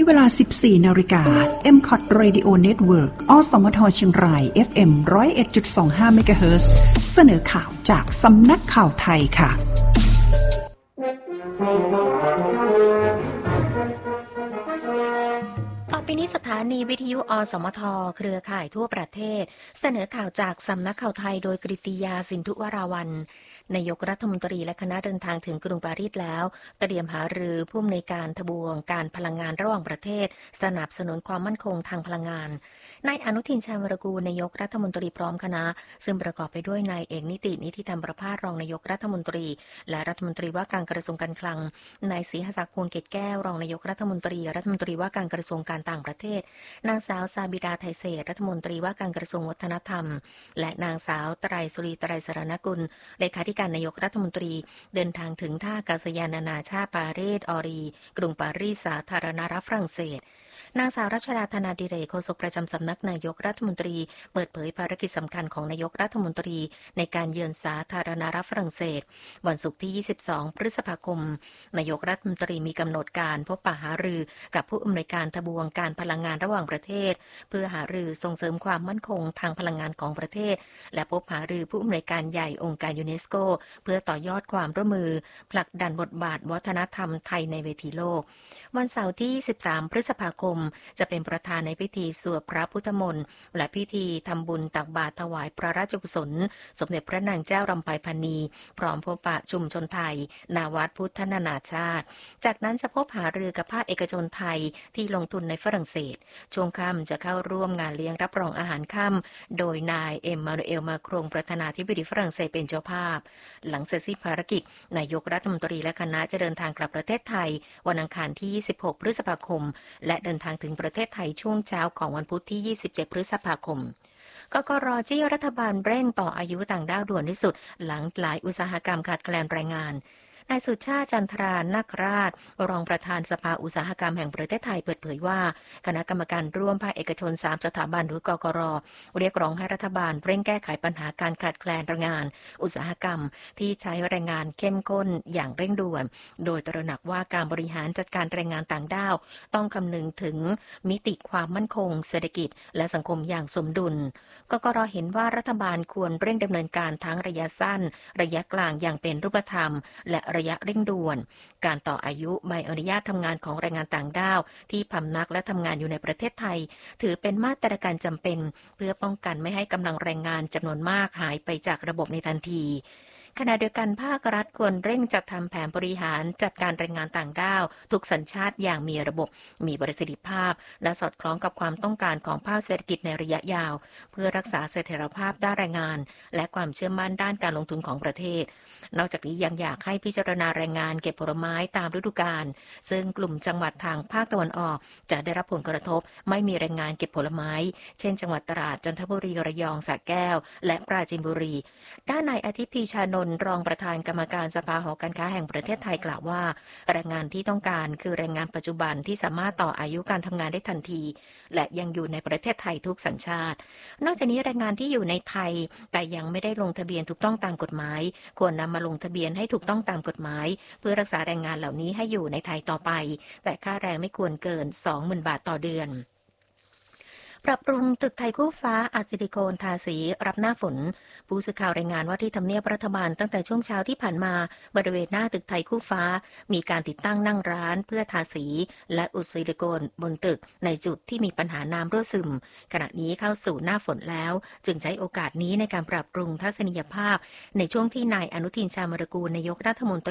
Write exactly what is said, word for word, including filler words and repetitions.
เวลา สิบสี่ นาฬิกา เอ็ม ซี โอ ที Radio Network อสมทเชียงราย เอฟ เอ็ม หนึ่งศูนย์เอ็ดจุดสองห้า เมกะเฮิรตซ์ เสนอข่าวจากสำนักข่าวไทยค่ะต่อไปนี้สถานีวิทยุอสมทเครือข่ายทั่วประเทศเสนอข่าวจากสำนักข่าวไทยโดยกฤติยาสินธุวราวัลย์นายกรัฐมนตรีและคณะเดินทางถึงกรุงปารีสแล้วเตรียมหารือผู้อำนวยการทบวงการพลังงานระหว่างประเทศสนับสนุนความมั่นคงทางพลังงานนายอนุทินชาญวรกูลนายกรัฐมนตรีพร้อมคณะซึ่งประกอบไปด้วยนายเอกนิตินิติธรรมประภาสรองนายกรัฐมนตรีและรัฐมนตรีว่าการกระทรวงการคลังนายศรีหศักดิ์พวงเกตแก้วรองนายกรัฐมนตรีรัฐมนตรีว่าการกระทรวงการต่างประเทศนางสาวซาบิดาไทยเศษรัฐมนตรีว่าการกระทรวงวัฒนธรรมและนางสาวไตรสุรีไตรสรณกุลเลขาธิการนายกรัฐมนตรีเดินทางถึงท่าอากาศยานนานาชาติปารีสออรีกรุงปารีสสาธารณรัฐฝรั่งเศสนางสาวรัชดาธนาดิเรกโฆษกประจำสำนักนายกรัฐมนตรีเปิดเผยภารกิจสำคัญของนายกรัฐมนตรีในการเยือนสาธารณรัฐฝรั่งเศสวันศุกร์ที่ยี่สิบสองพฤษภาคมนายกรัฐมนตรีมีกำหนดการพบปะหารือกับผู้อำนวยการทบวงการพลังงานระหว่างประเทศเพื่อหารือส่งเสริมความมั่นคงทางพลังงานของประเทศและพบหารือผู้อำนวยการใหญ่องค์การยูเนสโกเพื่อต่อยอดความร่วมมือผลักดันบทบาทวัฒนธรรมไทยในเวทีโลกวันเสาร์ที่ยี่สิบสามพฤษภาคมจะเป็นประธานในพิธีสวดพระพุทธมนต์และพิธีทำบุญตักบาตรถวายพระราชกุศลสมเด็จพระนางเจ้ารำไพพรรณีพร้อมพบปะชุมชนไทยณวัดพุทธนานาชาติจากนั้นจะพบหารือกับภาคเอกชนไทยที่ลงทุนในฝรั่งเศสช่วงค่ำจะเข้าร่วมงานเลี้ยงรับรองอาหารค่ำโดยนายเอ็มมานูเอลมาครงประธานาธิบดีฝรั่งเศสเป็นเจ้าภาพหลังเสร็จสิ้นภารกิจนายกรัฐมนตรีและคณะจะเดินทางกลับประเทศไทยวันอังคารที่ยี่สิบหกพฤษภาคมและเดินทางถึงประเทศไทยช่วงเช้าของวันพุธที่ยี่สิบเจ็ดพฤษภาคมกกร.จี้รัฐบาลเร่งต่ออายุต่างด้าวด่วนที่สุดหลังหลายอุตสาหกรรมขาดแคลนแรงงานนายสุชาติจันทรานาคราชรองประธานสภาอุตสาหกรรมแห่งประเทศไทยเปิดเผยว่าคณะกรรมการร่วมภาคเอกชนสามสถาบันหรือกกร.เรียกร้องให้รัฐบาลเร่งแก้ไขปัญหาการขาดแคลนแรงงานอุตสาหกรรมที่ใช้แรงงานเข้มข้นอย่างเร่งด่วนโดยตระหนักว่าการบริหารจัดการแรงงานต่างด้าวต้องคำนึงถึงมิติความมั่นคงเศรษฐกิจและสังคมอย่างสมดุลกกร.เห็นว่ารัฐบาลควรเร่งดำเนินการทั้งระยะสั้นระยะกลางอย่างเป็นรูปธรรมและระยะเร่งด่วนการต่ออายุใบอนุญาตทำงานของแรงงานต่างด้าวที่พำนักและทำงานอยู่ในประเทศไทยถือเป็นมาตรการจำเป็นเพื่อป้องกันไม่ให้กำลังแรงงานจำนวนมากหายไปจากระบบในทันทีขณะเดียวกันภาครัฐควรเร่งจัดทำแผนบริหารจัดการแรงงานต่างด้าวทุกสัญชาติอย่างมีระบบมีประสิทธิภาพและสอดคล้องกับความต้องการของภาคเศรษฐกิจในระยะยาวเพื่อรักษาเสถียรภาพด้านแรงงานและความเชื่อมั่นด้านการลงทุนของประเทศนอกจากนี้ยังอยากให้พิจารณาแรงงานเก็บผลไม้ตามฤดูกาลซึ่งกลุ่มจังหวัดทางภาคตะวันออกจะได้รับผลกระทบไม่มีแรงงานเก็บผลไม้เช่นจังหวัดตราดจันทบุรีระยองสระแก้วและปราจีนบุรีด้านนายอาทิตย์ พีชานนท์รองประธานกรรมการสภาหอการค้าแห่งประเทศไทยกล่าวว่าแรงงานที่ต้องการคือแรงงานปัจจุบันที่สามารถต่ออายุการทำงานได้ทันทีและยังอยู่ในประเทศไทยทุกสัญชาตินอกจากนี้แรงงานที่อยู่ในไทยแต่ยังไม่ได้ลงทะเบียนถูกต้องตามกฎหมายควรนำมาลงทะเบียนให้ถูกต้องตามกฎหมายเพื่อรักษาแรงงานเหล่านี้ให้อยู่ในไทยต่อไปแต่ค่าแรงไม่ควรเกิน สองหมื่น บาทต่อเดือนปรับปรุงตึกไทยคู่ฟ้าอัดซิลิโคนทาสีรับหน้าฝนผู้สื่อข่าวรายงานว่าที่ทำเนียบรัฐบาลตั้งแต่ช่วงเช้าที่ผ่านมาบริเวณหน้าตึกไทยคู่ฟ้ามีการติดตั้งนั่งร้านเพื่อทาสีและอุดซิลิโคนบนตึกในจุดที่มีปัญหาน้ำรั่วซึมขณะนี้เข้าสู่หน้าฝนแล้วจึงใช้โอกาสนี้ในการปรับปรุงทัศนียภาพในช่วงที่นายอนุทินชาญวิรากูลนายกรัฐมนตรี